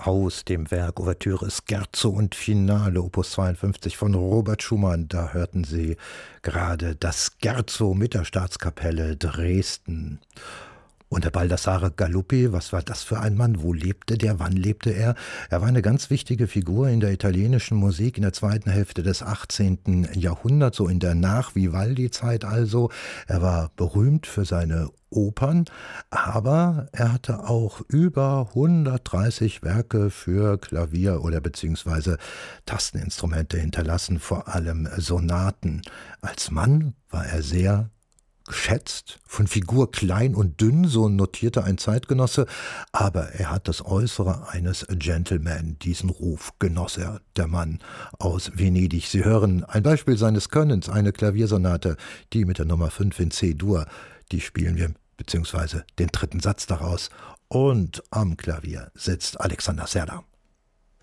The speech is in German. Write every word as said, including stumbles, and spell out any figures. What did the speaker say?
aus dem Werk Ouvertüre Scherzo und Finale Opus zweiundfünfzig von Robert Schumann. Da hörten Sie gerade das Scherzo mit der Staatskapelle Dresden. Und der Baldassare Galuppi, was war das für ein Mann? Wo lebte der? Wann lebte er? Er war eine ganz wichtige Figur in der italienischen Musik in der zweiten Hälfte des achtzehnten Jahrhunderts, so in der Nach-Vivaldi-Zeit also. Er war berühmt für seine Opern, aber er hatte auch über hundertdreißig Werke für Klavier oder beziehungsweise Tasteninstrumente hinterlassen, vor allem Sonaten. Als Mann war er sehr geschätzt, von Figur klein und dünn, so notierte ein Zeitgenosse, aber er hat das Äußere eines Gentleman. Diesen Ruf genoss er, der Mann aus Venedig. Sie hören ein Beispiel seines Könnens, eine Klaviersonate, die mit der Nummer fünf in C-Dur, die spielen wir, beziehungsweise den dritten Satz daraus. Und am Klavier sitzt Alexander Serda.